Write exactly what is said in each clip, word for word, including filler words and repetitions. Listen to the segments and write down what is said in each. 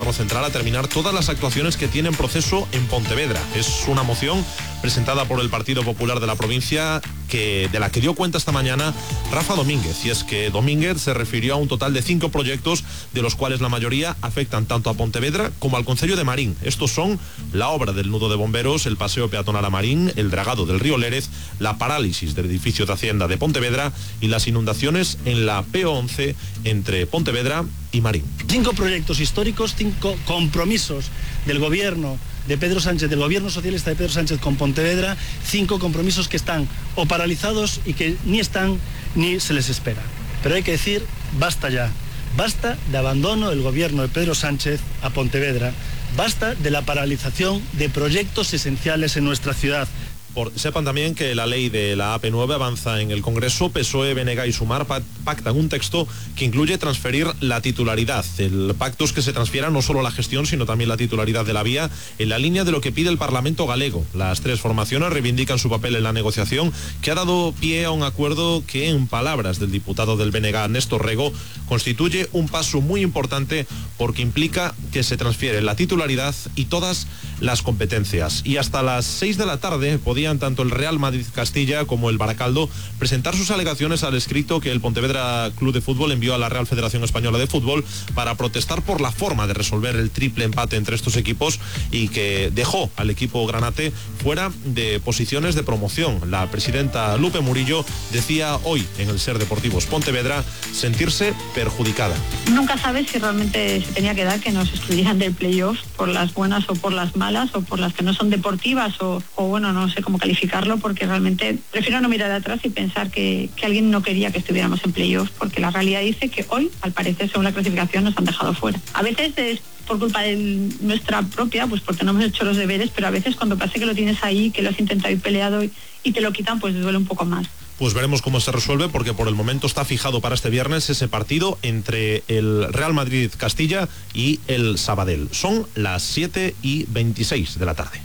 Gobierno Central a terminar todas las actuaciones que tiene en proceso en Pontevedra. Es una moción presentada por el Partido Popular de la provincia que, de la que dio cuenta esta mañana Rafa Domínguez. Y es que Domínguez se refirió a un total de cinco proyectos, de los cuales la mayoría afectan tanto a Pontevedra como al concello de Marín. Estos son la obra del nudo de bomberos, el paseo peatonal a Marín, el dragado del río Lérez, la parálisis del edificio de Hacienda de Pontevedra y las inundaciones en la P once entre Pontevedra y Marín. Cinco proyectos históricos, cinco compromisos del gobierno de Pedro Sánchez, del gobierno socialista de Pedro Sánchez con Pontevedra, cinco compromisos que están o paralizados y que ni están ni se les espera. Pero hay que decir, basta ya. Basta de abandono del gobierno de Pedro Sánchez a Pontevedra. Basta de la paralización de proyectos esenciales en nuestra ciudad. Por, sepan también que la ley de la A P nueve avanza en el Congreso. P S O E, B N G y Sumar pactan un texto que incluye transferir la titularidad. El pacto es que se transfiera no solo la gestión, sino también la titularidad de la vía, en la línea de lo que pide el Parlamento galego. Las tres formaciones reivindican su papel en la negociación, que ha dado pie a un acuerdo que, en palabras del diputado del B N G, Néstor Rego, constituye un paso muy importante porque implica que se transfiere la titularidad y todas las competencias. Y hasta las seis de la tarde podían tanto el Real Madrid Castilla como el Baracaldo presentar sus alegaciones al escrito que el Pontevedra Club de Fútbol envió a la Real Federación Española de Fútbol para protestar por la forma de resolver el triple empate entre estos equipos y que dejó al equipo granate fuera de posiciones de promoción. La presidenta Lupe Murillo decía hoy en el Ser Deportivos Pontevedra sentirse perjudicada. Nunca sabes si realmente se tenía que dar que nos excluyeran del playoff por las buenas o por las malas o por las que no son deportivas o, o bueno, no sé cómo calificarlo, porque realmente prefiero no mirar atrás y pensar que, que alguien no quería que estuviéramos en playoff, porque la realidad dice que hoy, al parecer, según la clasificación, nos han dejado fuera. A veces es por culpa de nuestra propia, pues porque no hemos hecho los deberes, pero a veces cuando parece que lo tienes ahí, que lo has intentado y peleado y, y te lo quitan, pues duele un poco más. Pues veremos cómo se resuelve, porque por el momento está fijado para este viernes ese partido entre el Real Madrid Castilla y el Sabadell. Son las siete y veintiséis de la tarde.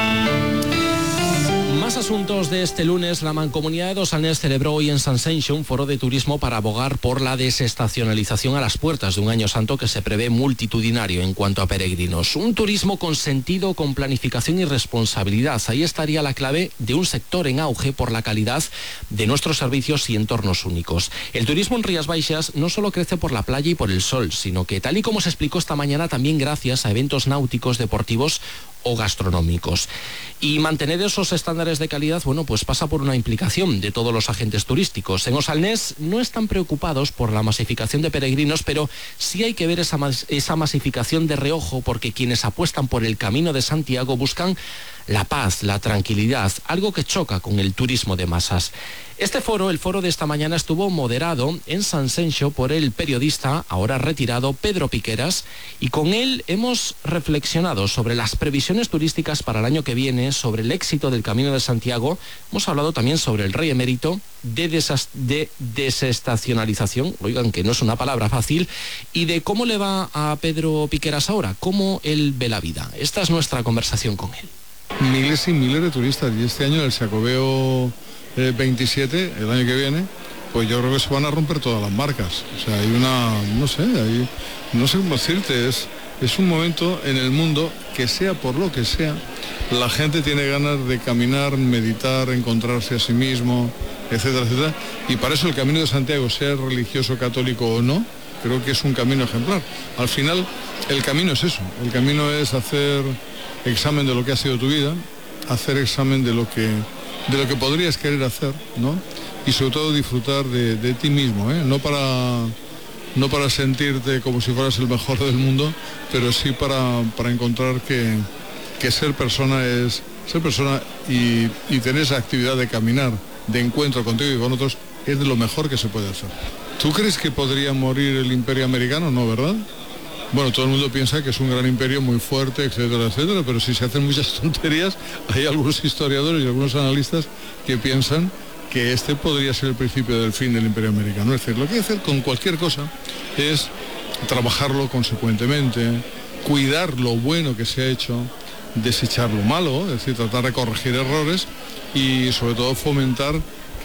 Más asuntos de este lunes. La Mancomunidad de Dos Salnés celebró hoy en Sanxenxo un foro de turismo para abogar por la desestacionalización a las puertas de un año santo que se prevé multitudinario en cuanto a peregrinos. Un turismo con sentido, con planificación y responsabilidad. Ahí estaría la clave de un sector en auge por la calidad de nuestros servicios y entornos únicos. El turismo en Rías Baixas no solo crece por la playa y por el sol, sino que, tal y como se explicó esta mañana, también gracias a eventos náuticos, deportivos o gastronómicos. Y mantener esos estándares de calidad, bueno, pues pasa por una implicación de todos los agentes turísticos. En Os Salnés no están preocupados por la masificación de peregrinos, pero sí hay que ver esa, mas esa masificación de reojo, porque quienes apuestan por el Camino de Santiago buscan la paz, la tranquilidad, algo que choca con el turismo de masas. Este foro, el foro de esta mañana, estuvo moderado en Sanxenxo por el periodista, ahora retirado, Pedro Piqueras, y con él hemos reflexionado sobre las previsiones turísticas para el año que viene, sobre el éxito del Camino de Santiago. Hemos hablado también sobre el Rey Emérito, de, desas de desestacionalización, oigan que no es una palabra fácil, y de cómo le va a Pedro Piqueras ahora, cómo él ve la vida. Esta es nuestra conversación con él. Miles y miles de turistas, y este año el Xacobeo eh, veintisiete, el año que viene, pues yo creo que se van a romper todas las marcas. O sea, hay una, no sé, hay, no sé cómo decirte, es, es un momento en el mundo que, sea por lo que sea, la gente tiene ganas de caminar, meditar, encontrarse a sí mismo, etcétera, etcétera. Y para eso el Camino de Santiago, sea religioso, católico o no, creo que es un camino ejemplar. Al final, el camino es eso, el camino es hacer examen de lo que ha sido tu vida, hacer examen de lo que, de lo que podrías querer hacer, ¿no? Y sobre todo disfrutar de, de ti mismo, ¿eh? No para, no para sentirte como si fueras el mejor del mundo, pero sí para, para encontrar que, que ser persona es ser persona y, y tener esa actividad de caminar, de encuentro contigo y con otros, es de lo mejor que se puede hacer. ¿Tú crees que podría morir el imperio americano? No, ¿verdad? Bueno, todo el mundo piensa que es un gran imperio muy fuerte, etcétera, etcétera, pero si se hacen muchas tonterías, hay algunos historiadores y algunos analistas que piensan que este podría ser el principio del fin del imperio americano. Es decir, lo que hay que hacer con cualquier cosa es trabajarlo consecuentemente, cuidar lo bueno que se ha hecho, desechar lo malo, es decir, tratar de corregir errores y sobre todo fomentar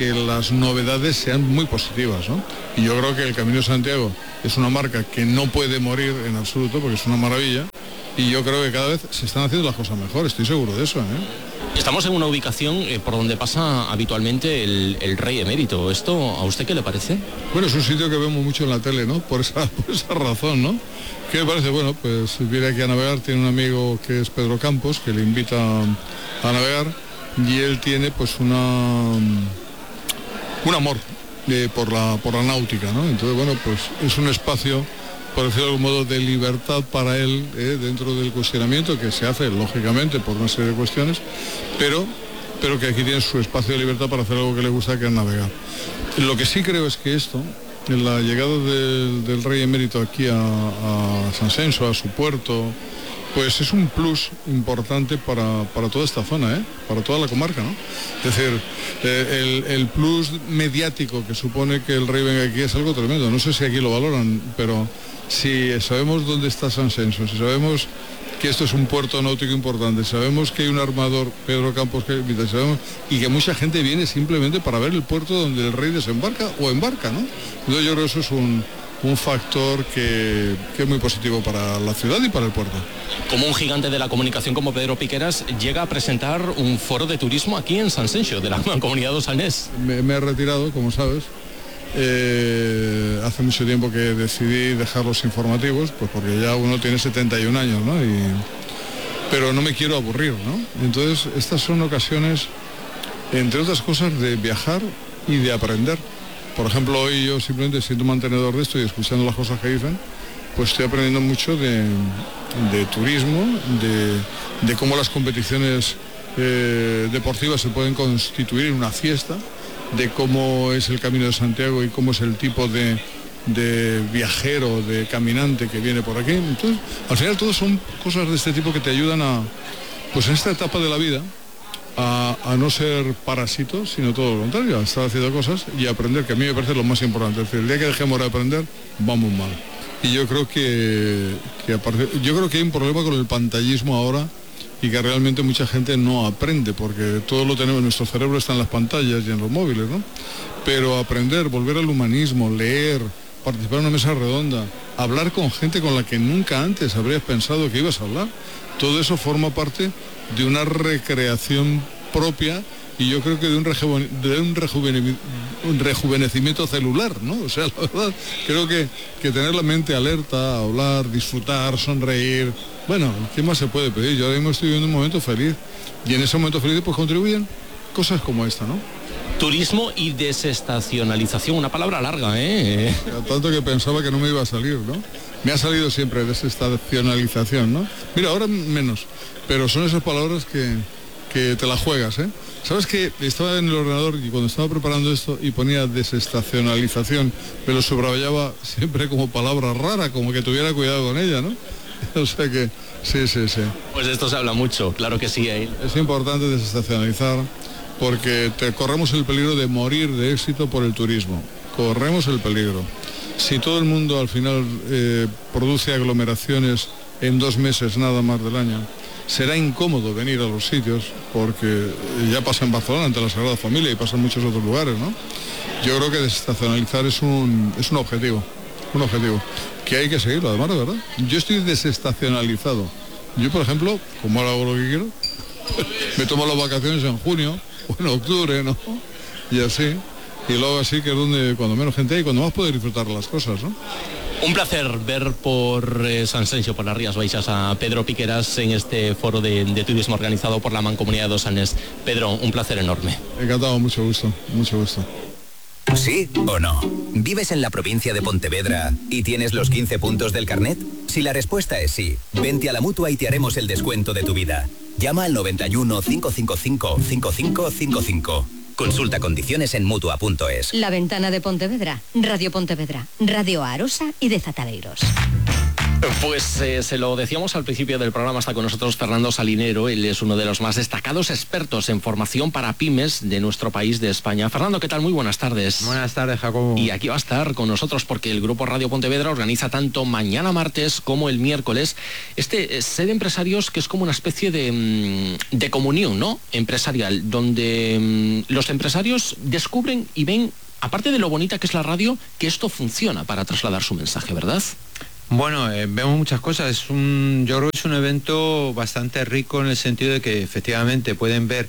que las novedades sean muy positivas, ¿no? Y yo creo que el Camino de Santiago es una marca que no puede morir en absoluto porque es una maravilla, y yo creo que cada vez se están haciendo las cosas mejor, estoy seguro de eso, ¿eh? Estamos en una ubicación eh, por donde pasa habitualmente el, el rey emérito. ¿Esto a usted qué le parece? Bueno, es un sitio que vemos mucho en la tele, ¿no? Por esa, por esa razón, ¿no? ¿Qué me parece? Bueno, pues viene aquí a navegar, tiene un amigo que es Pedro Campos, que le invita a navegar, y él tiene pues una un amor eh, por la por la náutica, ¿no? Entonces, bueno, pues es un espacio, por decirlo de algún modo, de libertad para él, eh, dentro del cuestionamiento que se hace, lógicamente, por una serie de cuestiones, pero, pero que aquí tiene su espacio de libertad para hacer algo que le gusta, que es navegar. Lo que sí creo es que esto, en la llegada del, del rey emérito aquí a, a Sanxenxo, a su puerto, pues es un plus importante para, para toda esta zona, ¿eh? Para toda la comarca, ¿no? Es decir, eh, el, el plus mediático que supone que el rey venga aquí es algo tremendo. No sé si aquí lo valoran, pero si sabemos dónde está Sanxenxo, si sabemos que esto es un puerto náutico importante, sabemos que hay un armador, Pedro Campos, que invita, sabemos, y que mucha gente viene simplemente para ver el puerto donde el rey desembarca o embarca, ¿no? Entonces yo creo que eso es un, un factor que, que es muy positivo para la ciudad y para el puerto. Como un gigante de la comunicación como Pedro Piqueras llega a presentar un foro de turismo aquí en Sanxenxo, de la Mancomunidad do Salnés. Me, me he retirado, como sabes. Eh, hace mucho tiempo que decidí dejar los informativos, pues porque ya uno tiene setenta y un años, ¿no? Y, pero no me quiero aburrir, ¿no? Entonces, estas son ocasiones, entre otras cosas, de viajar y de aprender. Por ejemplo, hoy yo simplemente siendo mantenedor de esto y escuchando las cosas que dicen, pues estoy aprendiendo mucho de, de turismo, de, de cómo las competiciones eh, deportivas se pueden constituir en una fiesta, de cómo es el Camino de Santiago y cómo es el tipo de, de viajero, de caminante que viene por aquí. Entonces, al final todo son cosas de este tipo que te ayudan a, pues en esta etapa de la vida, a, a no ser parásitos, sino todo lo contrario, a estar haciendo cosas y aprender, que a mí me parece lo más importante. Es decir, el día que dejemos de aprender, vamos mal. Y yo creo que, que aparte, yo creo que hay un problema con el pantallismo ahora, y que realmente mucha gente no aprende, porque todo lo tenemos, nuestro cerebro está en las pantallas y en los móviles, ¿no? Pero aprender, volver al humanismo, leer, participar en una mesa redonda, hablar con gente con la que nunca antes habrías pensado que ibas a hablar, todo eso forma parte de una recreación propia, y yo creo que de un, rejuven, de un, rejuven, un rejuvenecimiento celular, ¿no? O sea, la verdad, creo que, que tener la mente alerta, hablar, disfrutar, sonreír, bueno, ¿qué más se puede pedir? Yo ahora mismo estoy viviendo un momento feliz, y en ese momento feliz pues contribuyen cosas como esta, ¿no? Turismo y desestacionalización, una palabra larga, ¿eh? Tanto que pensaba que no me iba a salir, ¿no? Me ha salido siempre desestacionalización, ¿no? Mira, ahora menos, pero son esas palabras que, que te las juegas, ¿eh? ¿Sabes que estaba en el ordenador y cuando estaba preparando esto y ponía desestacionalización, me lo subrayaba siempre como palabra rara, como que tuviera cuidado con ella, ¿no? O sea que, sí, sí, sí. Pues de esto se habla mucho, claro que sí. ¿eh? Es importante desestacionalizar porque te corremos el peligro de morir de éxito por el turismo. Corremos el peligro. Si todo el mundo al final eh, produce aglomeraciones en dos meses nada más del año, será incómodo venir a los sitios, porque ya pasa en Barcelona ante la Sagrada Familia y pasa en muchos otros lugares, ¿no? Yo creo que desestacionalizar es un, es un objetivo, un objetivo, que hay que seguirlo, además, de verdad. Yo estoy desestacionalizado. Yo, por ejemplo, como ahora hago lo que quiero, me tomo las vacaciones en junio o en octubre, ¿no? Y así, y luego así, que es donde cuando menos gente hay, cuando más puedes disfrutar las cosas, ¿no? Un placer ver por eh, Sanxenxo, por las Rías Baixas, a Pedro Piqueras en este foro de, de turismo organizado por la Mancomunidad do Salnés. Pedro, un placer enorme. Encantado, mucho gusto, mucho gusto. ¿Sí o no? ¿Vives en la provincia de Pontevedra y tienes los quince puntos del carnet? Si la respuesta es sí, vente a la Mutua y te haremos el descuento de tu vida. Llama al noventa y uno, cinco cinco cinco, cinco cinco cinco cinco. Consulta condiciones en mutua punto es. La Ventana de Pontevedra, Radio Pontevedra, Radio Arosa y de Zataleiros. Pues eh, se lo decíamos al principio del programa, está con nosotros Fernando Salinero, él es uno de los más destacados expertos en formación para pymes de nuestro país, de España. Fernando, ¿qué tal? Muy buenas tardes. Buenas tardes, Jacobo. Y aquí va a estar con nosotros porque el Grupo Radio Pontevedra organiza tanto mañana martes como el miércoles este eh, sede empresarios que es como una especie de, de comunión, ¿no? Empresarial, donde mm, los empresarios descubren y ven, aparte de lo bonita que es la radio, que esto funciona para trasladar su mensaje, ¿verdad? Bueno, eh, vemos muchas cosas. Es un, yo creo que es un evento bastante rico en el sentido de que efectivamente pueden ver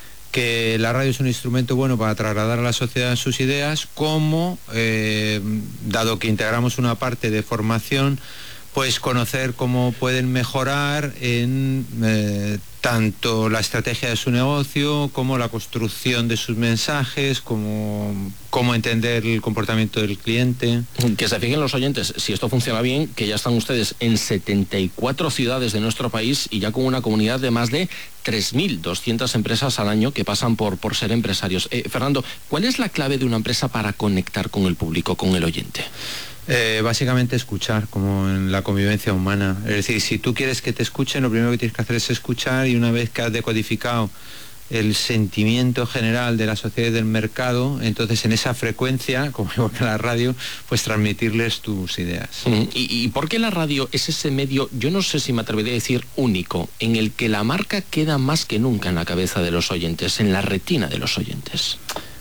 que la radio es un instrumento bueno para trasladar a la sociedad sus ideas, como, eh, dado que integramos una parte de formación, pues conocer cómo pueden mejorar en eh, tanto la estrategia de su negocio como la construcción de sus mensajes, como cómo entender el comportamiento del cliente. Que se fijen los oyentes, si esto funciona bien, que ya están ustedes en setenta y cuatro ciudades de nuestro país y ya con una comunidad de más de tres mil doscientas empresas al año que pasan por, por ser empresarios. Eh, Fernando, ¿cuál es la clave de una empresa para conectar con el público, con el oyente? Eh, básicamente escuchar, como en la convivencia humana. Es decir, si tú quieres que te escuchen, lo primero que tienes que hacer es escuchar, y una vez que has decodificado el sentimiento general de la sociedad y del mercado, entonces en esa frecuencia, como digo en la radio, pues transmitirles tus ideas. Mm, ¿Y, ¿Y por qué la radio es ese medio, yo no sé si me atrevería a decir único, en el que la marca queda más que nunca en la cabeza de los oyentes, en la retina de los oyentes?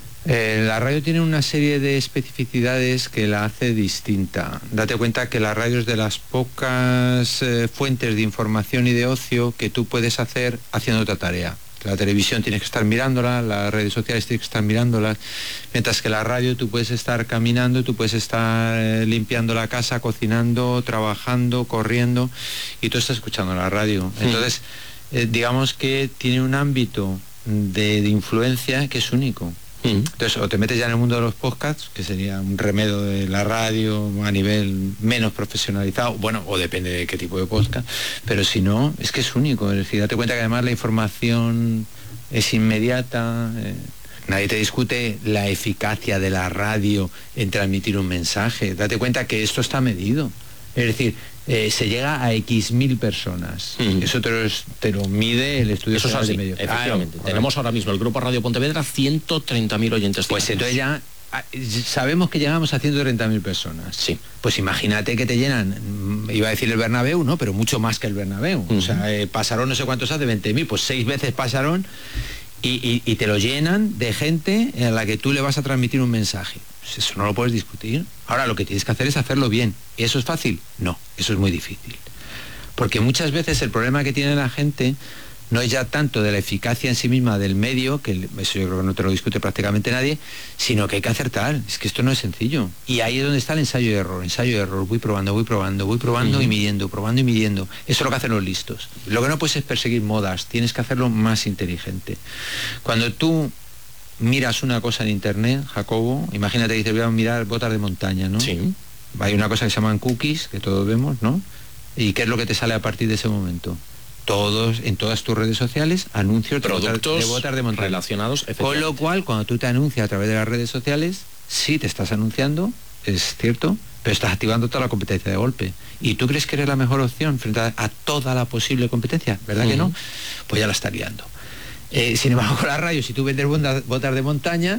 Eh, la radio tiene una serie de especificidades que la hace distinta. Date cuenta que la radio es de las pocas eh, fuentes de información y de ocio que tú puedes hacer haciendo otra tarea. La televisión tienes que estar mirándola, las redes sociales tienes que estar mirándolas, mientras que la radio tú puedes estar caminando, tú puedes estar eh, limpiando la casa, cocinando, trabajando, corriendo, y tú estás escuchando la radio. Entonces, eh, digamos que tiene un ámbito de, de influencia que es único. Entonces, o te metes ya en el mundo de los podcasts, que sería un remedio de la radio a nivel menos profesionalizado, bueno, o depende de qué tipo de podcast, pero si no, es que es único. Es decir, date cuenta que además la información es inmediata. eh, Nadie te discute la eficacia de la radio en transmitir un mensaje. Date cuenta que esto está medido. Es decir, eh, se llega a X mil personas. Mm. Eso te lo, te lo mide el estudio. Eso es así, de medio. efectivamente. Claro, tenemos ahora mismo el Grupo Radio Pontevedra ciento treinta mil oyentes. Pues entonces ya sabemos que llegamos a ciento treinta mil personas. Sí. Pues imagínate que te llenan, iba a decir el Bernabéu, ¿no? Pero mucho más que el Bernabéu. Uh-huh. O sea, eh, pasaron no sé cuántos hace, veinte mil, pues seis veces pasaron y, y, y te lo llenan de gente a la que tú le vas a transmitir un mensaje. Pues eso no lo puedes discutir. Ahora lo que tienes que hacer es hacerlo bien. ¿Y eso es fácil? No, eso es muy difícil. Porque muchas veces el problema que tiene la gente no es ya tanto de la eficacia en sí misma del medio, que eso yo creo que no te lo discute prácticamente nadie, sino que hay que acertar. Es que esto no es sencillo. Y ahí es donde está el ensayo y error, ensayo y error. Voy probando, voy probando, voy probando uh-huh. y midiendo, probando y midiendo. Eso es lo que hacen los listos. Lo que no puedes es perseguir modas, tienes que hacerlo más inteligente. Cuando tú miras una cosa en internet, Jacobo, imagínate que dices, voy a mirar botas de montaña, ¿no? Sí. Hay una cosa que se llaman cookies, que todos vemos, ¿no? ¿Y qué es lo que te sale a partir de ese momento? Todos, en todas tus redes sociales, anuncios productos de botas de montaña relacionados. Con lo cual, cuando tú te anuncias a través de las redes sociales, sí te estás anunciando, es cierto, pero estás activando toda la competencia de golpe. ¿Y tú crees que eres la mejor opción frente a, a toda la posible competencia? ¿Verdad uh-huh. que no? Pues ya la estás liando. Eh, sin embargo, con la radio, si tú vendes botas, botas de montaña,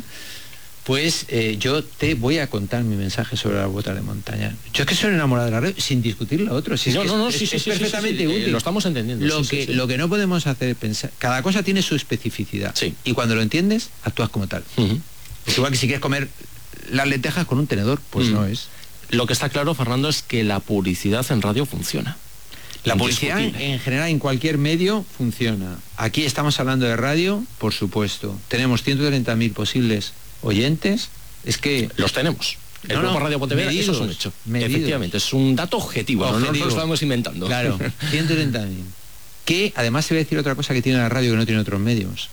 pues eh, yo te voy a contar mi mensaje sobre las botas de montaña. Yo es que soy enamorado de la radio, sin discutir lo otro. Si es no, que no, no, es, sí, es, sí, es sí, perfectamente sí, sí, útil. Eh, lo estamos entendiendo. Lo, sí, que, sí, sí. lo que no podemos hacer es pensar... Cada cosa tiene su especificidad. Sí. Y cuando lo entiendes, actúas como tal. Uh-huh. Es igual que si quieres comer las lentejas con un tenedor, pues uh-huh. no es. Lo que está claro, Fernando, es que la publicidad en radio funciona. La publicidad en general en cualquier medio funciona. Aquí estamos hablando de radio, por supuesto. Tenemos ciento treinta mil posibles oyentes. Es que los tenemos. El no, Grupo no, Radio Pontevedra, medidos, eso es un hecho. Medidos. Efectivamente, es un dato objetivo, objetivo. No nos lo estamos inventando. Claro, ciento treinta mil. Que además se va a decir otra cosa que tiene la radio que no tiene otros medios.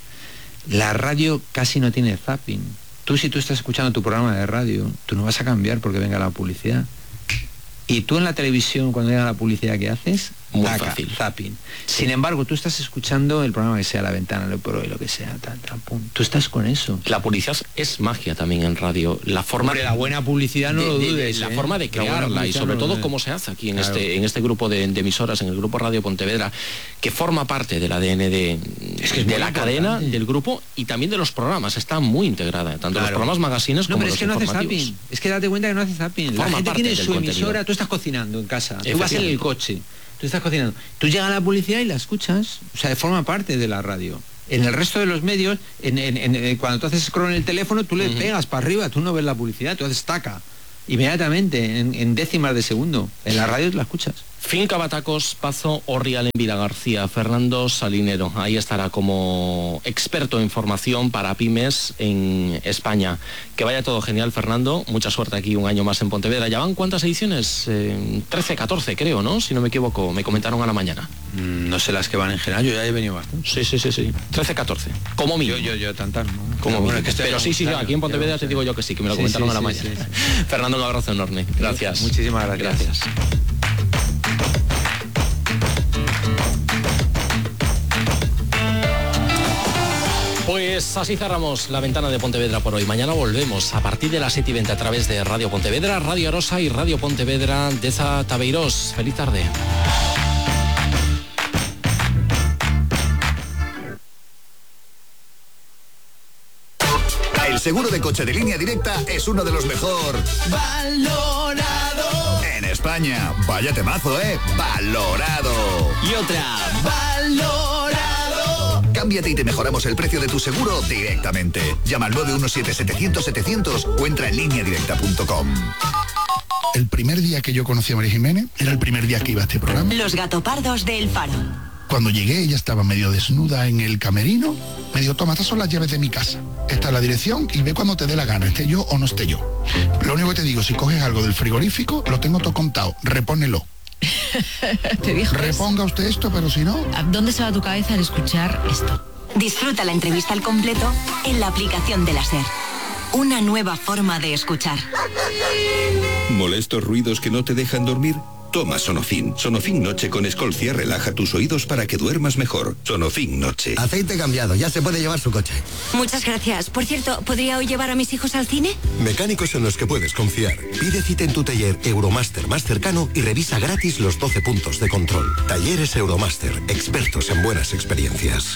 La radio casi no tiene zapping. Tú, si tú estás escuchando tu programa de radio, tú no vas a cambiar porque venga la publicidad. Y tú en la televisión, cuando llega la publicidad, ¿qué haces? Muy Taca, fácil. Zapping. Sin embargo, tú estás escuchando el programa que sea La Ventana, lo por hoy, lo que sea, tal, tal, pum. Tú estás con eso. La publicidad es magia también en radio. La forma Hombre, la buena publicidad no de, lo de, dudes. de, la ¿eh? forma de La buena crearla y publicidad sobre no lo todo dudes. cómo se hace aquí en Claro. este en este grupo de, de emisoras, en el grupo Radio Pontevedra, que forma parte del A D N de, Es que es de muy la importante. cadena, del grupo y también de los programas. Está muy integrada, tanto Claro. los programas magazines No, como pero los es que no hace informativos. zapping. Es que date cuenta que no hace zapping. La Forma gente parte tiene del su contenido. emisora, tú estás cocinando en casa, tú vas en el Efectivamente. coche, tú estás cocinando. Tú llegas a la publicidad y la escuchas, o sea, forma parte de la radio. En el resto de los medios, en, en- en- en- cuando tú haces scroll en el teléfono, tú le Ujú. pegas para arriba, tú no ves la publicidad, tú haces taca. Inmediatamente, en, en décimas de segundo. En la radio la escuchas. Finca Batacos, Pazo Orrial en Vila García, Fernando Salinero. Ahí estará como experto en formación para pymes en España. Que vaya todo genial, Fernando. Mucha suerte aquí un año más en Pontevedra. ¿Ya van cuántas ediciones? Eh, trece, catorce creo, ¿no? Si no me equivoco, me comentaron a la mañana. Mm, no sé las que van en general, yo ya he venido bastante. Sí, sí, sí, sí. trece, catorce. Como mínimo. Yo, yo, yo, tantas, ¿no? Como Pero mínimo. bueno, es que estoy Pero sí, sí, claro, aquí en Pontevedra ya te vamos a digo ver. yo que sí, que me lo Sí, comentaron sí, a la sí, mañana. sí, sí. Fernando, un abrazo enorme. Gracias. Muchísimas gracias. Gracias. Pues así cerramos la ventana de Pontevedra por hoy. Mañana volvemos a partir de las siete y veinte a través de Radio Pontevedra, Radio Arosa y Radio Pontevedra de Tabeiros. Feliz tarde. El seguro de coche de Línea Directa es uno de los mejor Valorado. en España. Vaya temazo, ¿eh? Valorado. Y otra. Valorado. Cámbiate y te mejoramos el precio de tu seguro directamente. Llama al nueve uno siete, setecientos, setecientos o entra en línea directa punto com. El primer día que yo conocí a María Jiménez era el primer día que iba a este programa. Los gatopardos de El Faro. Cuando llegué, ella estaba medio desnuda en el camerino. Me dijo, toma, estas son las llaves de mi casa. Esta es la dirección y ve cuando te dé la gana, esté yo o no esté yo. Lo único que te digo, si coges algo del frigorífico, lo tengo todo contado, repónelo. Te dijo Reponga usted esto, pero si no... ¿A dónde se va tu cabeza al escuchar esto? Disfruta la entrevista al completo en la aplicación de la SER. Una nueva forma de escuchar. ¿Molestos ruidos que no te dejan dormir? Toma Sonofin. Sonofin Noche con Escolcia relaja tus oídos para que duermas mejor. Sonofin Noche. Aceite cambiado, ya se puede llevar su coche. Muchas gracias. Por cierto, ¿podría hoy llevar a mis hijos al cine? Mecánicos en los que puedes confiar. Pide cita en tu taller Euromaster más cercano y revisa gratis los doce puntos de control. Talleres Euromaster, expertos en buenas experiencias.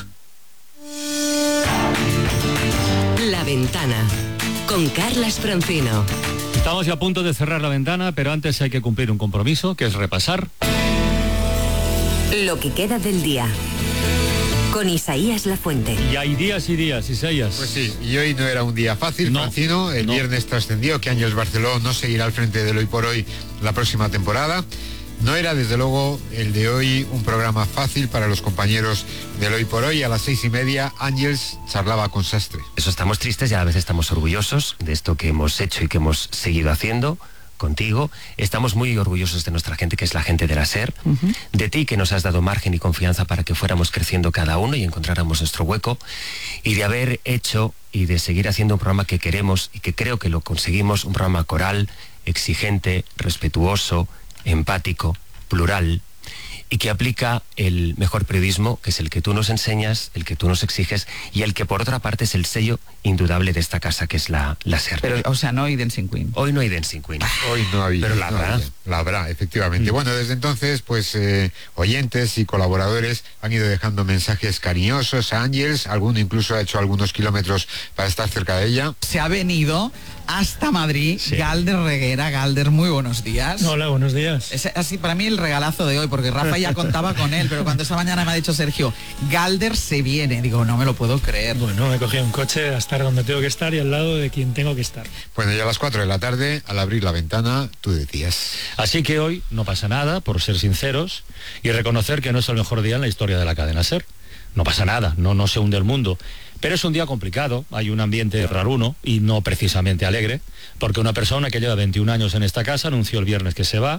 La Ventana, con Carlas Francino. Estamos ya a punto de cerrar la ventana, pero antes hay que cumplir un compromiso, que es repasar lo que queda del día. Con Isaías Lafuente. Y hay días y días, Isaías. Pues sí, y hoy no era un día fácil, no, Francino. El no. viernes trascendió que Ángels Barceló no seguirá al frente del Hoy por Hoy la próxima temporada. No era, desde luego, el de hoy un programa fácil para los compañeros del Hoy por Hoy. A las seis y media, Ángels charlaba con Sastre. Eso, estamos tristes y a la vez estamos orgullosos de esto que hemos hecho y que hemos seguido haciendo contigo. Estamos muy orgullosos de nuestra gente, que es la gente de la SER, uh-huh. de ti, que nos has dado margen y confianza para que fuéramos creciendo cada uno y encontráramos nuestro hueco, y de haber hecho y de seguir haciendo un programa que queremos y que creo que lo conseguimos, un programa coral, exigente, respetuoso, empático, plural, y que aplica el mejor periodismo, que es el que tú nos enseñas, el que tú nos exiges, y el que por otra parte es el sello indudable de esta casa, que es la, la SER. Pero, o sea, no hay Dancing Queen. Hoy no hay Dancing Queen. Hoy no había. Pero la no habrá. había. La habrá, efectivamente. Mm. Bueno, desde entonces, pues, eh, oyentes y colaboradores han ido dejando mensajes cariñosos a Ángels. Alguno incluso ha hecho algunos kilómetros para estar cerca de ella. Se ha venido hasta Madrid, sí. Galder Reguera. Galder, muy buenos días. Hola, buenos días. Es así para mí el regalazo de hoy, porque Rafa ya contaba con él, pero cuando esta mañana me ha dicho Sergio, Galder se viene, digo, no me lo puedo creer. Bueno, me he cogido un coche a estar donde tengo que estar y al lado de quien tengo que estar. Bueno, ya a las cuatro de la tarde, al abrir la ventana, tú decías. Así que hoy no pasa nada, por ser sinceros y reconocer que no es el mejor día en la historia de la cadena SER. No pasa nada, no, no se hunde el mundo. Pero es un día complicado, hay un ambiente raruno y no precisamente alegre, porque una persona que lleva veintiún años en esta casa anunció el viernes que se va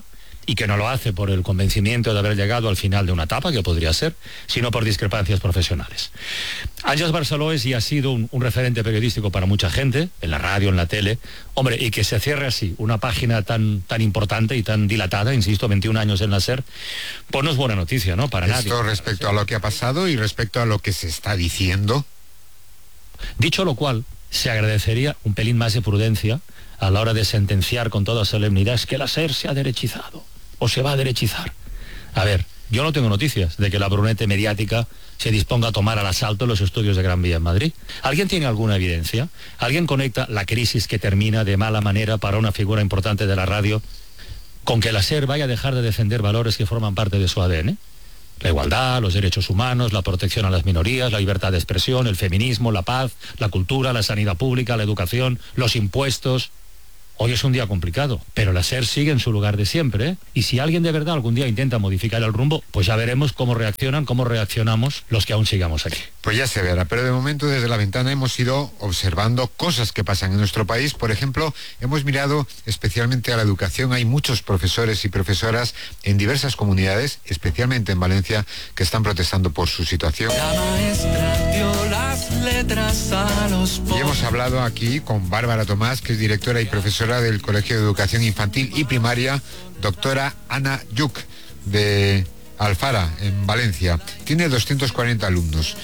y que no lo hace por el convencimiento de haber llegado al final de una etapa, que podría ser, sino por discrepancias profesionales. Àngels Barceló es y ha sido un, un referente periodístico para mucha gente, en la radio, en la tele. Hombre, y que se cierre así, una página tan, tan importante y tan dilatada, insisto, veintiún años en la SER, pues no es buena noticia, ¿no? Para nadie. Esto respecto a lo que ha pasado y respecto a lo que se está diciendo. Dicho lo cual, se agradecería un pelín más de prudencia a la hora de sentenciar con toda solemnidad es que la SER se ha derechizado o se va a derechizar. A ver, yo no tengo noticias de que la brunete mediática se disponga a tomar al asalto los estudios de Gran Vía en Madrid. ¿Alguien tiene alguna evidencia? ¿Alguien conecta la crisis que termina de mala manera para una figura importante de la radio con que la SER vaya a dejar de defender valores que forman parte de su A D N? La igualdad, los derechos humanos, la protección a las minorías, la libertad de expresión, el feminismo, la paz, la cultura, la sanidad pública, la educación, los impuestos. Hoy es un día complicado, pero la SER sigue en su lugar de siempre, ¿eh? Y si alguien de verdad algún día intenta modificar el rumbo, pues ya veremos cómo reaccionan, cómo reaccionamos los que aún sigamos aquí. Pues ya se verá, pero de momento desde la ventana hemos ido observando cosas que pasan en nuestro país. Por ejemplo, hemos mirado especialmente a la educación. Hay muchos profesores y profesoras en diversas comunidades, especialmente en Valencia, que están protestando por su situación. La maestra dio las letras a los Y hemos hablado aquí con Bárbara Tomás, que es directora y profesora del Colegio de Educación Infantil y Primaria, doctora Ana Yuc, de Alfara, en Valencia. Tiene doscientos cuarenta alumnos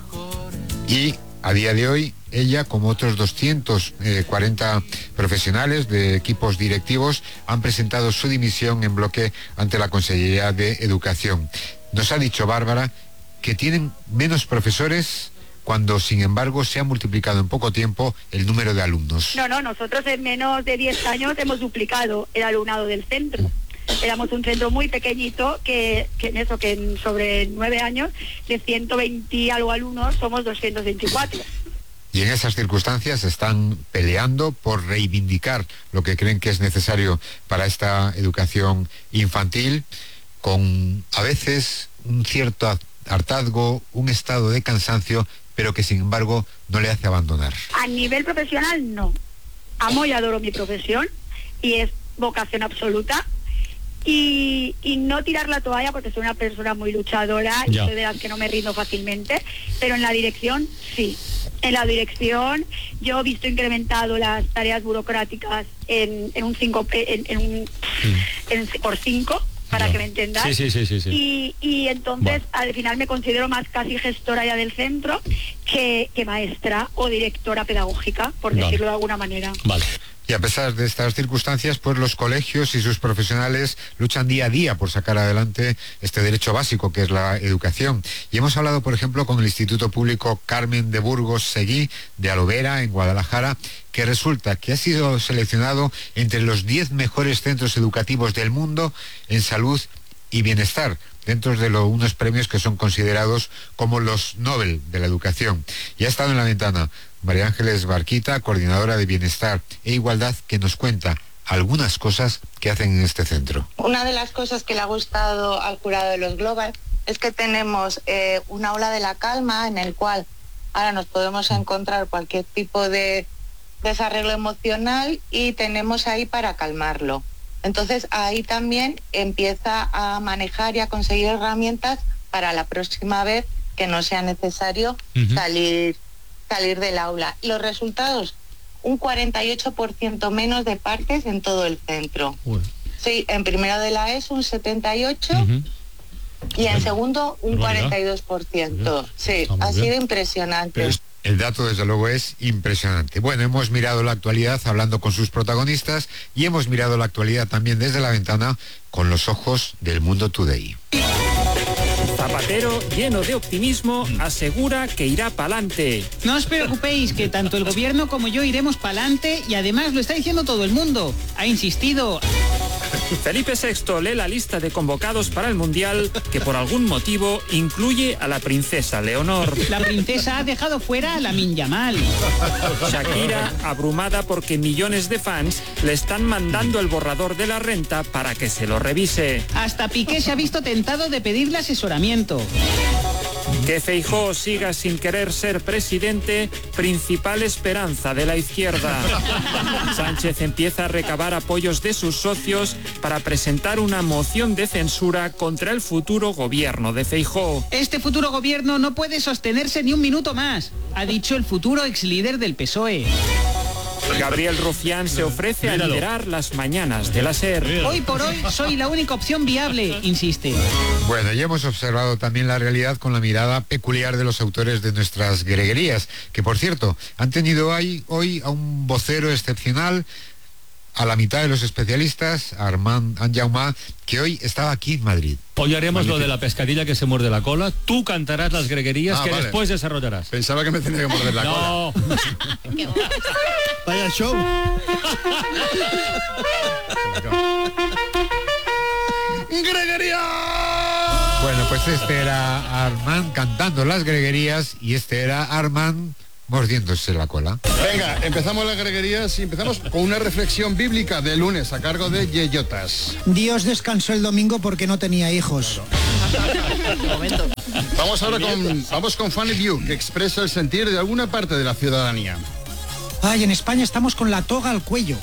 y a día de hoy ella, como otros doscientos cuarenta profesionales de equipos directivos, han presentado su dimisión en bloque ante la Consellería de Educación. Nos ha dicho Bárbara que tienen menos profesores cuando, sin embargo, se ha multiplicado en poco tiempo el número de alumnos. No, no, nosotros en menos de diez años hemos duplicado el alumnado del centro. Éramos un centro muy pequeñito que, que en eso, que en sobre nueve años, de ciento veinte y algo alumnos, somos doscientos veinticuatro. Y en esas circunstancias están peleando por reivindicar lo que creen que es necesario para esta educación infantil, con a veces un cierto hartazgo, un estado de cansancio, pero que sin embargo no le hace abandonar. A nivel profesional no. Amo y adoro mi profesión y es vocación absoluta. Y, y no tirar la toalla porque soy una persona muy luchadora y soy de las que no me rindo fácilmente, pero en la dirección sí. En la dirección yo he visto incrementado las tareas burocráticas en, en un cinco en, en un en, por cinco, para que me entendas. Sí, sí, sí, sí, sí. Y, y entonces bueno, al final me considero más casi gestora ya del centro que, que maestra o directora pedagógica, por vale. decirlo de alguna manera. Vale. Y a pesar de estas circunstancias, pues los colegios y sus profesionales luchan día a día por sacar adelante este derecho básico que es la educación. Y hemos hablado, por ejemplo, con el Instituto Público Carmen de Burgos Seguí, de Alovera, en Guadalajara, que resulta que ha sido seleccionado entre los diez mejores centros educativos del mundo en salud y bienestar, dentro de lo, unos premios que son considerados como los Nobel de la educación. Y ha estado en la ventana María Ángeles Barquita, coordinadora de Bienestar e Igualdad, que nos cuenta algunas cosas que hacen en este centro. Una de las cosas que le ha gustado al jurado de los Global es que tenemos eh, una ola de la calma en el cual ahora nos podemos encontrar cualquier tipo de desarreglo emocional y tenemos ahí para calmarlo. Entonces ahí también empieza a manejar y a conseguir herramientas para la próxima vez que no sea necesario uh-huh. salir salir del aula. Los resultados, un cuarenta y ocho por ciento menos de partes en todo el centro. Uy. Sí, en primero de la ESO un setenta y ocho por ciento uh-huh. y en segundo un cuarenta y dos por ciento. Sí, ha sido bien. Impresionante. Pero el dato desde luego es impresionante. Bueno, hemos mirado la actualidad hablando con sus protagonistas y hemos mirado la actualidad también desde la ventana con los ojos del Mundo Today. Zapatero, lleno de optimismo, asegura que irá pa'lante. No os preocupéis, que tanto el gobierno como yo iremos pa'lante y además lo está diciendo todo el mundo. Ha insistido. Felipe sexto lee la lista de convocados para el Mundial que por algún motivo incluye a la princesa Leonor. La princesa ha dejado fuera a Lamine Yamal. Shakira, abrumada porque millones de fans le están mandando el borrador de la renta para que se lo revise. Hasta Piqué se ha visto tentado de pedirle asesoramiento. Que Feijóo siga sin querer ser presidente, principal esperanza de la izquierda. Sánchez empieza a recabar apoyos de sus socios para presentar una moción de censura contra el futuro gobierno de Feijóo. Este futuro gobierno no puede sostenerse ni un minuto más, ha dicho el futuro ex líder del P S O E. Gabriel Rufián se ofrece a liderar las mañanas de la SER. Hoy por hoy soy la única opción viable, insiste. Bueno, ya hemos observado también la realidad con la mirada peculiar de los autores de nuestras greguerías, que por cierto, han tenido hoy, hoy a un vocero excepcional, a la mitad de los especialistas, Armand Anjaumá, que hoy estaba aquí en Madrid. Hoy haremos Magnífico. Lo de la pescadilla que se muerde la cola. Tú cantarás las greguerías ah, que vale. Después desarrollarás. Pensaba que me tenía que morder la no. cola. Vaya show. ¡Greguería! Bueno, pues este era Armand cantando las greguerías y este era Armand mordiéndose la cola. Venga, empezamos las greguerías y empezamos con una reflexión bíblica de lunes a cargo de Yeyotas. Dios descansó el domingo porque no tenía hijos. Vamos ahora con, vamos con Funny View, que expresa el sentir de alguna parte de la ciudadanía. Ay, en España estamos con la toga al cuello.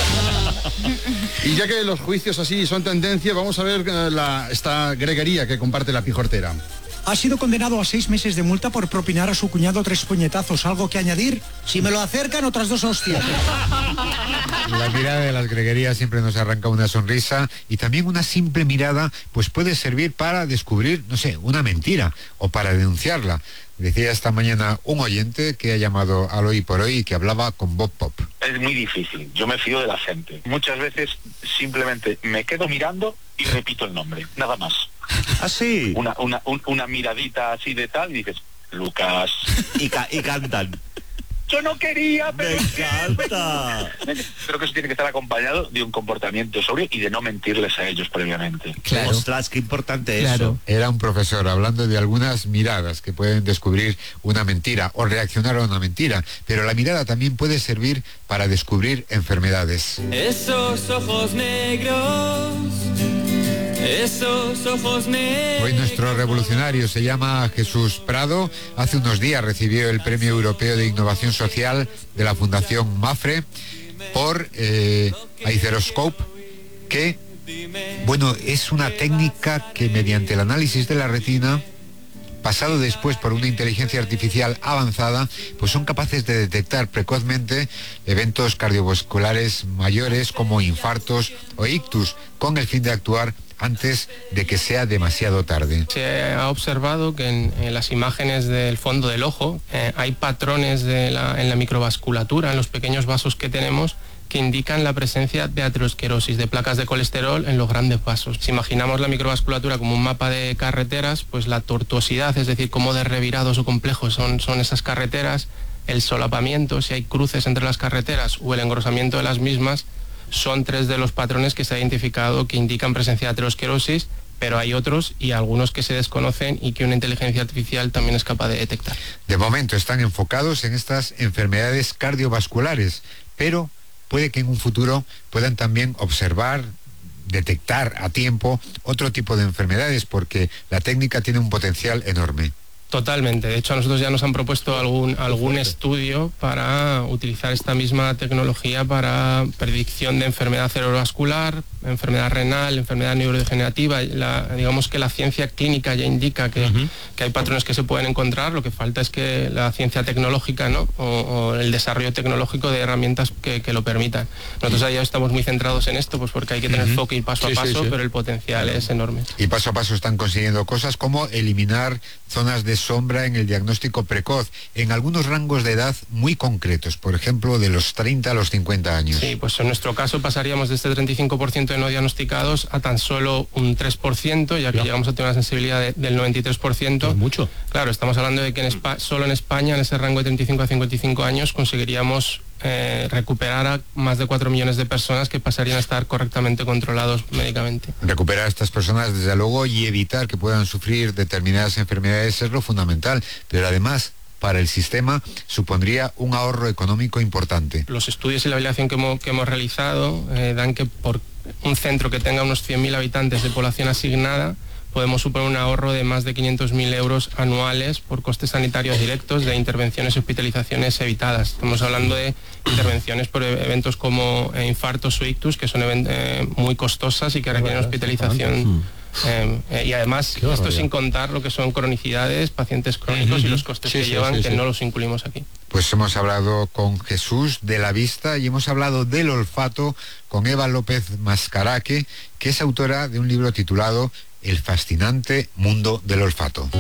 Y ya que los juicios así son tendencia, vamos a ver la, esta greguería que comparte la Pijortera. Ha sido condenado a seis meses de multa por propinar a su cuñado tres puñetazos. ¿Algo que añadir? Si me lo acercan, otras dos hostias. La mirada de las greguerías siempre nos arranca una sonrisa y también una simple mirada pues puede servir para descubrir, no sé, una mentira o para denunciarla. Decía esta mañana un oyente que ha llamado al Hoy por Hoy y que hablaba con Bob Pop. Es muy difícil, yo me fío de la gente. Muchas veces simplemente me quedo mirando y repito el nombre, nada más. ¿Ah, sí? Una, una, un, una miradita así de tal y dices, Lucas. Y, ca y cantan. Yo no quería, pero... ¡Me encanta! Creo que eso tiene que estar acompañado de un comportamiento sobrio y de no mentirles a ellos previamente. Claro. Ostras, qué importante Claro. eso. Era un profesor hablando de algunas miradas que pueden descubrir una mentira o reaccionar a una mentira, pero la mirada también puede servir para descubrir enfermedades. Esos ojos negros... Esos ojos negros. Hoy nuestro revolucionario se llama Jesús Prado. Hace unos días recibió el Premio Europeo de Innovación Social de la Fundación MAFRE por eh, Aizeroscope, que, bueno, es una técnica que mediante el análisis de la retina, pasado después por una inteligencia artificial avanzada, pues son capaces de detectar precozmente eventos cardiovasculares mayores como infartos o ictus, con el fin de actuar antes de que sea demasiado tarde. Se ha observado que en, en las imágenes del fondo del ojo eh, hay patrones de la, en la microvasculatura, en los pequeños vasos que tenemos, que indican la presencia de aterosclerosis, de placas de colesterol en los grandes vasos. Si imaginamos la microvasculatura como un mapa de carreteras, pues la tortuosidad, es decir, cómo de revirados o complejos son, son esas carreteras, el solapamiento, si hay cruces entre las carreteras o el engrosamiento de las mismas, son tres de los patrones que se ha identificado que indican presencia de aterosclerosis, pero hay otros y algunos que se desconocen y que una inteligencia artificial también es capaz de detectar. De momento están enfocados en estas enfermedades cardiovasculares, pero puede que en un futuro puedan también observar, detectar a tiempo otro tipo de enfermedades, porque la técnica tiene un potencial enorme. Totalmente. De hecho, a nosotros ya nos han propuesto algún, algún estudio para utilizar esta misma tecnología para predicción de enfermedad cerebrovascular, enfermedad renal, enfermedad neurodegenerativa. La, digamos que la ciencia clínica ya indica que, uh-huh. que hay patrones que se pueden encontrar. Lo que falta es que la ciencia tecnológica, ¿no? o, o el desarrollo tecnológico de herramientas que, que lo permitan. Nosotros allá estamos muy centrados en esto, pues porque hay que tener uh-huh. foco y paso sí, a paso, sí, sí. pero el potencial es enorme. Y paso a paso están consiguiendo cosas como eliminar zonas de sombra en el diagnóstico precoz, en algunos rangos de edad muy concretos, por ejemplo, de los treinta a los cincuenta años. Sí, pues en nuestro caso pasaríamos de este treinta y cinco por ciento de no diagnosticados a tan solo un tres por ciento, ya que ya. llegamos a tener una sensibilidad de, del noventa y tres por ciento. Es mucho. Claro, estamos hablando de que en Espa- solo en España, en ese rango de treinta y cinco a cincuenta y cinco años, conseguiríamos Eh, recuperar a más de cuatro millones de personas que pasarían a estar correctamente controlados médicamente. Recuperar a estas personas, desde luego, y evitar que puedan sufrir determinadas enfermedades es lo fundamental, pero además, para el sistema, supondría un ahorro económico importante. Los estudios y la validación que hemos, que hemos realizado eh, dan que por un centro que tenga unos cien mil habitantes de población asignada, podemos suponer un ahorro de más de quinientos mil euros anuales por costes sanitarios directos de intervenciones y hospitalizaciones evitadas. Estamos hablando de intervenciones por eventos como eh, infartos o ictus, que son eh, muy costosas y que requieren hospitalización. Eh, eh, y además, esto sin contar lo que son cronicidades, pacientes crónicos y los costes Sí, que sí, llevan, sí, que sí. no los incluimos aquí. Pues hemos hablado con Jesús de la vista y hemos hablado del olfato con Eva López Mascaraque, que es autora de un libro titulado El fascinante mundo del olfato.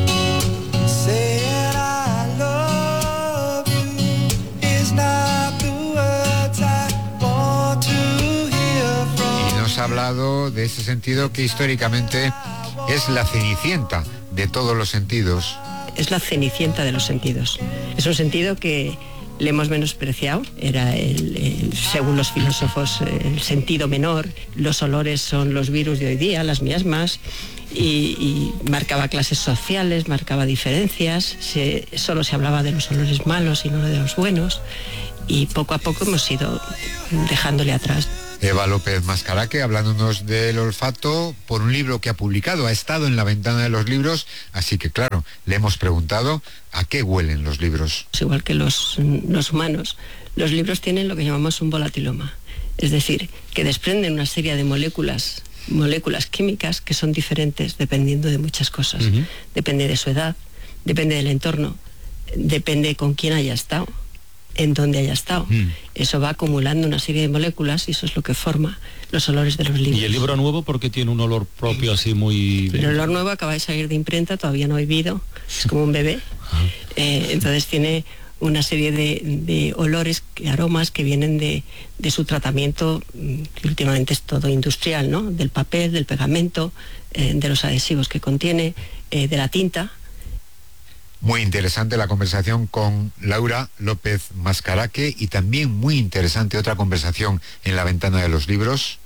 Y nos ha hablado de ese sentido que históricamente es la cenicienta de todos los sentidos. Es la cenicienta de los sentidos. Es un sentido que le hemos menospreciado. Era, el, el, según los filósofos, el sentido menor. Los olores son los virus de hoy día, las miasmas. Y, y marcaba clases sociales, marcaba diferencias. Se, solo se hablaba de los olores malos y no de los buenos. Y poco a poco hemos ido dejándole atrás. Eva López Mascaraque hablándonos del olfato por un libro que ha publicado, ha estado en la ventana de los libros, así que claro, le hemos preguntado a qué huelen los libros. Es igual que los, los humanos, los libros tienen lo que llamamos un volatiloma, es decir, que desprenden una serie de moléculas, moléculas químicas que son diferentes dependiendo de muchas cosas. Uh-huh. Depende de su edad, depende del entorno, depende con quién haya estado, en donde haya estado. Mm. Eso va acumulando una serie de moléculas y eso es lo que forma los olores de los libros. ¿Y el libro nuevo por qué tiene un olor propio así muy...? El olor nuevo acaba de salir de imprenta, todavía no ha vivido, es como un bebé. Ah. Eh, entonces tiene una serie de, de olores, aromas que vienen de, de su tratamiento, que últimamente es todo industrial, ¿no? Del papel, del pegamento, eh, de los adhesivos que contiene, eh, de la tinta. Muy interesante la conversación con Laura López Mascaraque y también muy interesante otra conversación en la ventana de los libros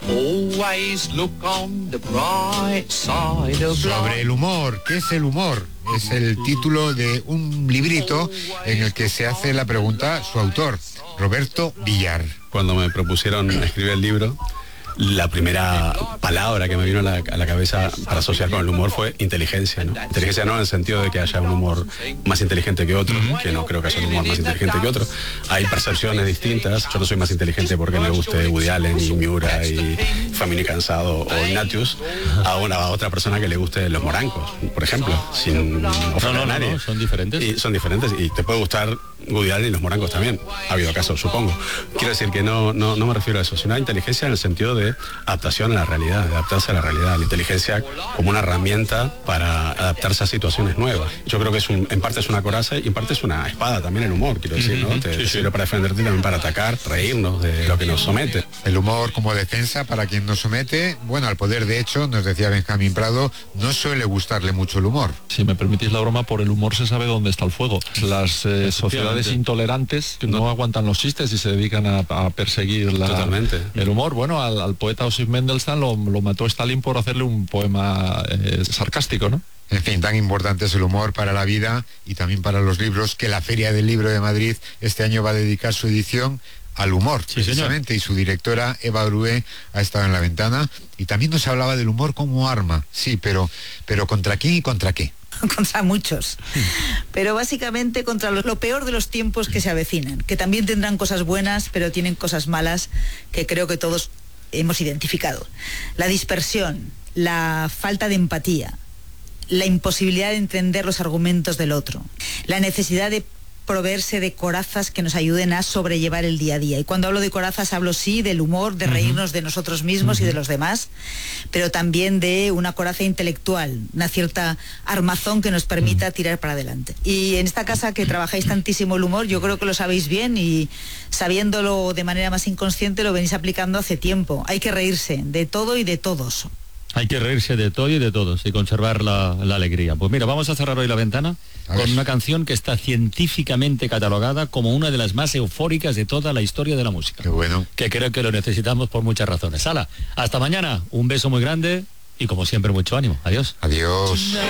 sobre el humor. ¿Qué es el humor? Es el título de un librito en el que se hace la pregunta su autor, Roberto Villar. Cuando me propusieron escribir el libro, la primera palabra que me vino a la, a la cabeza para asociar con el humor fue inteligencia, ¿no? Inteligencia no en el sentido de que haya un humor más inteligente que otro, que no creo que haya un humor más inteligente que otro. Hay percepciones distintas. Yo no soy más inteligente porque me guste Woody Allen y Miura y Famini Cansado o Ignatius a una a otra persona que le guste Los Morancos, por ejemplo, sin ofender a nadie. No, no, son diferentes. Y son diferentes y te puede gustar Woody Allen y Los Morancos también. Ha habido casos, supongo. Quiero decir que no, no, no me refiero a eso, sino a inteligencia en el sentido de adaptación a la realidad, de adaptarse a la realidad, la inteligencia como una herramienta para adaptarse a situaciones nuevas. Yo creo que es un, en parte es una coraza y en parte es una espada también el humor, quiero decir, ¿no? Te, te sirve para defenderte y también para atacar, reírnos de lo que nos somete. El humor como defensa para quien nos somete, bueno, al poder de hecho, nos decía Benjamín Prado, no suele gustarle mucho el humor. Si me permitís la broma, por el humor se sabe dónde está el fuego. Las eh, sociedades intolerantes que no, no aguantan los chistes y se dedican a, a perseguir la, Totalmente. el humor. Bueno, al, al poeta Osip Mendelssohn lo, lo mató Stalin por hacerle un poema eh, sarcástico, ¿no? En fin, tan importante es el humor para la vida y también para los libros, que la Feria del Libro de Madrid este año va a dedicar su edición al humor, sí, precisamente, señor. Y su directora Eva Brué ha estado en la ventana y también nos hablaba del humor como arma. Sí, pero, pero ¿contra quién y contra qué? Contra muchos, pero básicamente contra lo, lo peor de los tiempos que se avecinan, que también tendrán cosas buenas, pero tienen cosas malas que creo que todos hemos identificado. La dispersión, la falta de empatía, la imposibilidad de entender los argumentos del otro, la necesidad de proveerse de corazas que nos ayuden a sobrellevar el día a día. Y cuando hablo de corazas hablo sí del humor, de reírnos de nosotros mismos uh-huh. y de los demás, pero también de una coraza intelectual, una cierta armazón que nos permita uh-huh. tirar para adelante. Y en esta casa que trabajáis tantísimo el humor, yo creo que lo sabéis bien y sabiéndolo de manera más inconsciente lo venís aplicando hace tiempo. Hay que reírse de todo y de todos. Hay que reírse de todo y de todos y conservar la, la alegría. Pues mira, vamos a cerrar hoy la ventana con una canción que está científicamente catalogada como una de las más eufóricas de toda la historia de la música. Qué bueno. Que creo que lo necesitamos por muchas razones. Hala, hasta mañana. Un beso muy grande y como siempre mucho ánimo. Adiós. Adiós.